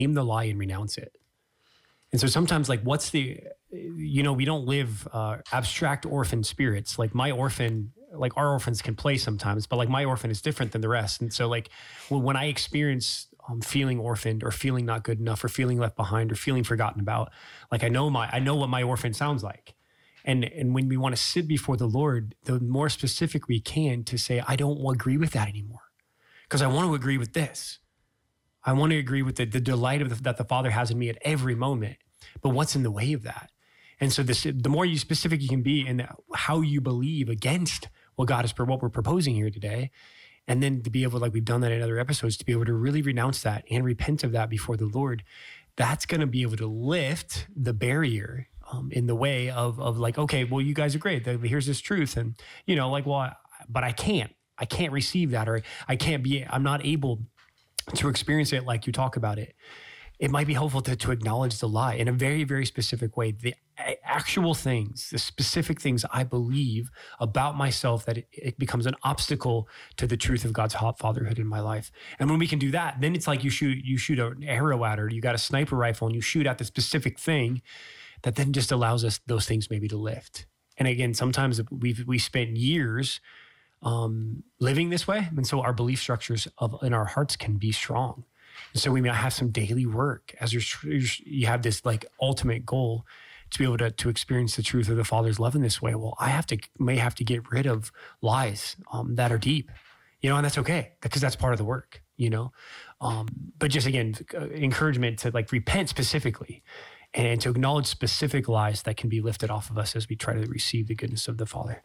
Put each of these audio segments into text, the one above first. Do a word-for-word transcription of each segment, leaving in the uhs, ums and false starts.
name the lie and renounce it. And so sometimes, like, what's the, you know, we don't live uh, abstract orphan spirits. Like my orphan, like our orphans can play sometimes, but like my orphan is different than the rest. And so like when, when I experience um, feeling orphaned or feeling not good enough or feeling left behind or feeling forgotten about, like I know my, I know what my orphan sounds like. And and when we want to sit before the Lord, the more specific we can to say, I don't agree with that anymore because I want to agree with this. I want to agree with the, the delight of the, that the Father has in me at every moment. But what's in the way of that? And so this, the more you specific you can be in how you believe against what God is, what we're proposing here today, and then to be able, like we've done that in other episodes, to be able to really renounce that and repent of that before the Lord, that's going to be able to lift the barrier um, in the way of of like, okay, well, you guys are great. Here's this truth, and you know, like, well, I, but I can't, I can't receive that, or I can't be, I'm not able to experience it like you talk about it. It might be helpful to, to acknowledge the lie in a very, very specific way. The actual things, the specific things I believe about myself, that it, it becomes an obstacle to the truth of God's hot fatherhood in my life. And when we can do that, then it's like you shoot you shoot an arrow at her. You got a sniper rifle and you shoot at the specific thing that then just allows us those things maybe to lift. And again, sometimes we've we spent years um, living this way, and so our belief structures of in our hearts can be strong. And so we may have some daily work as you're, you have this like ultimate goal to be able to, to experience the truth of the Father's love in this way. Well, I have to, may have to get rid of lies um, that are deep, you know, and that's okay because that's part of the work, you know. Um, but just again, uh, encouragement to like repent specifically and to acknowledge specific lies that can be lifted off of us as we try to receive the goodness of the Father.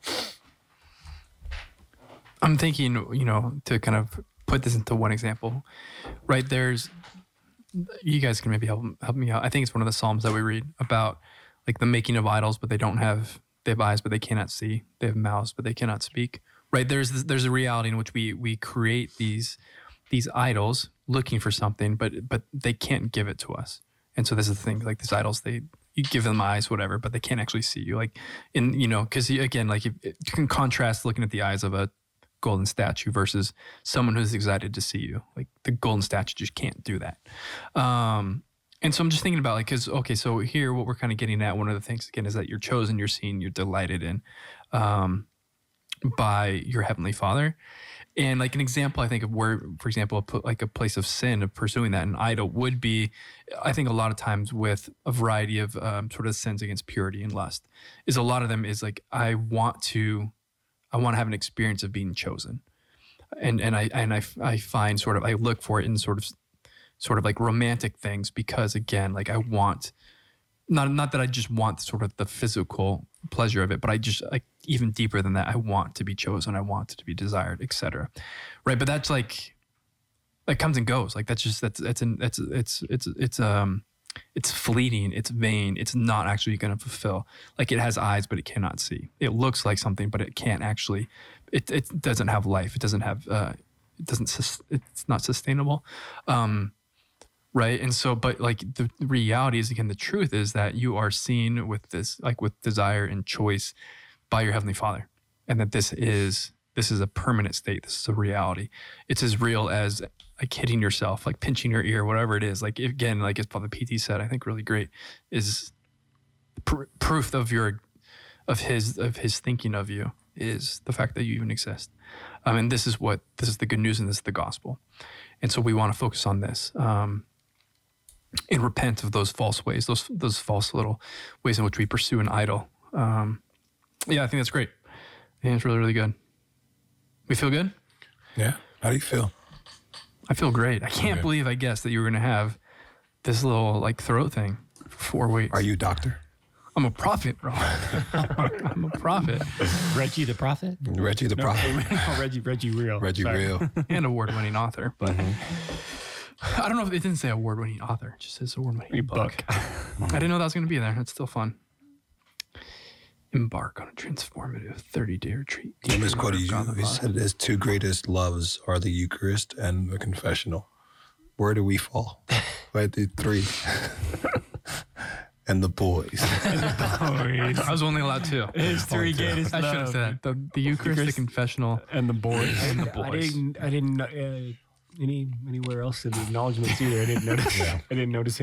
I'm thinking, you know, to kind of put this into one example, right? There's, you guys can maybe help help me out. I think it's one of the Psalms that we read about like the making of idols, but they don't have, they have eyes, but they cannot see. They have mouths, but they cannot speak, right? There's this, there's a reality in which we we create these these idols looking for something, but but they can't give it to us. And so this is the thing, like these idols, they, you give them eyes, whatever, but they can't actually see you. Like in, you know, because again, like if, you can contrast looking at the eyes of a golden statue versus someone who's excited to see you. Like the golden statue just can't do that. Um, and so I'm just thinking about like, cause okay, so here, what we're kind of getting at, one of the things again, is that you're chosen, you're seen, you're delighted in, um, by your Heavenly Father. And like an example, I think of where, for example, like a place of sin, of pursuing that, an idol would be, I think a lot of times with a variety of um, sort of sins against purity and lust, is a lot of them is like, I want to, I want to have an experience of being chosen. And and I and I, I find sort of, I look for it in sort of, sort of like romantic things because again, like I want, not not that I just want sort of the physical pleasure of it, but I just like even deeper than that, I want to be chosen, I want to be desired, et cetera. Right? But that's like, that comes and goes. Like that's just, that's, that's, an, that's, it's, it's, it's, um, it's fleeting, it's vain, it's not actually going to fulfill. Like it has eyes, but it cannot see. It looks like something, but it can't actually, it it doesn't have life. It doesn't have, uh, it doesn't, sus- it's not sustainable. Um, right. And so, but like the reality is, again, the truth is that you are seen with this, like with desire and choice by your Heavenly Father. And that this is, this is a permanent state. This is a reality. It's as real as like hitting yourself, like pinching your ear, whatever it is. Like again, like as Father P T said, I think really great, is pr- proof of your, of his, of his thinking of you is the fact that you even exist. Um, and this is what, this is the good news and this is the gospel. And so we want to focus on this, um, and repent of those false ways, those, those false little ways in which we pursue an idol. Um, yeah, I think that's great. I think it's really, really good. We feel good? Yeah. How do you feel? I feel great. I can't Okay. believe I guessed that you were going to have this little like throat thing for four weeks. Are you a doctor? I'm a prophet, bro. I'm a prophet. Reggie the Prophet? Reggie the No, Prophet. no, Reggie, Reggie Real. Reggie Sorry. Real. And award-winning author. But Mm-hmm. I don't know if it didn't say award-winning author. It just says award-winning book. Book. I didn't know that was going to be there. That's still fun. Embark on a transformative thirty-day retreat. He was quoted, God the he Father. said his two greatest loves are the Eucharist and the confessional. Where do we fall? Right, the three. And the boys. I was only allowed two. His three greatest I should have love. said that. The, the Eucharist, the confessional, And the boys. and the I boys. didn't, I didn't, uh, any anywhere else in the acknowledgments either. I didn't notice. I didn't notice